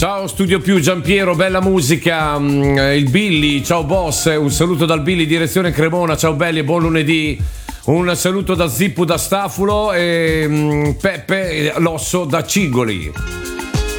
Ciao Studio Più, Giampiero, bella musica, il Billy, ciao boss, un saluto dal Billy direzione Cremona, ciao belli e buon lunedì, un saluto da Zippo da Stafulo e Peppe Losso da Cigoli.